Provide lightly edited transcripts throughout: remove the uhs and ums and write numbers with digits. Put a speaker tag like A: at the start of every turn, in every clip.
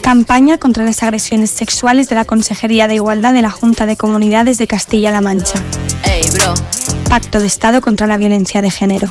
A: Campaña contra las agresiones sexuales de la Consejería de Igualdad de la Junta de Comunidades de Castilla-La Mancha.
B: Hey, bro.
A: Pacto de Estado contra la violencia de género.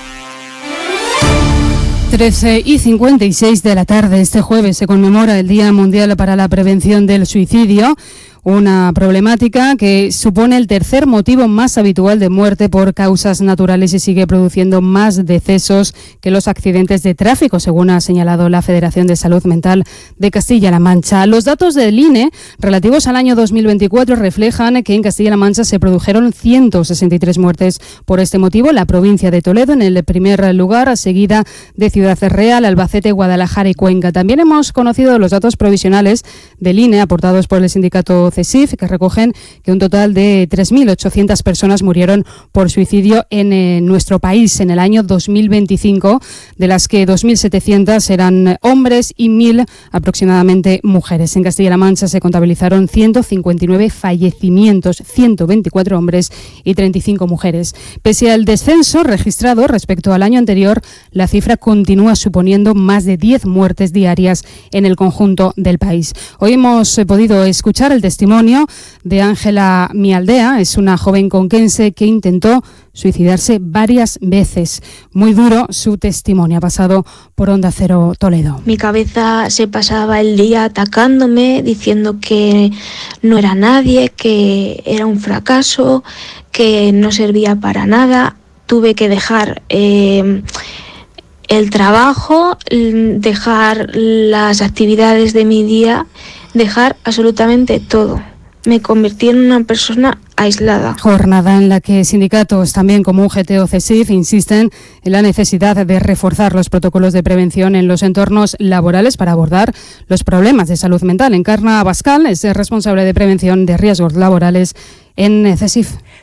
C: 13:56 de la tarde. Este jueves se conmemora el Día Mundial para la Prevención del Suicidio, una problemática que supone el tercer motivo más habitual de muerte por causas naturales y sigue produciendo más decesos que los accidentes de tráfico, según ha señalado la Federación de Salud Mental de Castilla-La Mancha. Los datos del INE relativos al año 2024 reflejan que en Castilla-La Mancha se produjeron 163 muertes por este motivo. La provincia de Toledo en el primer lugar, seguida de Ciudad Real, Albacete, Guadalajara y Cuenca. También hemos conocido los datos provisionales del INE aportados por el sindicato CESIF, que recogen que un total de 3.800 personas murieron por suicidio en nuestro país en el año 2025, de las que 2.700 eran hombres y 1.000 aproximadamente mujeres. En Castilla-La Mancha se contabilizaron 159 fallecimientos, 124 hombres y 35 mujeres. Pese al descenso registrado respecto al año anterior, la cifra continúa suponiendo más de 10 muertes diarias en el conjunto del país. Hoy hemos podido escuchar el testimonio de Ángela Mialdea. Es una joven conquense que intentó suicidarse varias veces. Muy duro su testimonio. Ha pasado por Onda Cero Toledo.
D: Mi cabeza se pasaba el día atacándome, diciendo que no era nadie, que era un fracaso, que no servía para nada. Tuve que dejar el trabajo, dejar las actividades de mi día, dejar absolutamente todo. Me convertí en una persona aislada.
C: Jornada en la que sindicatos, también como UGT o CESIF, insisten en la necesidad de reforzar los protocolos de prevención en los entornos laborales para abordar los problemas de salud mental. Encarna Abascal es responsable de prevención de riesgos laborales en CESIF.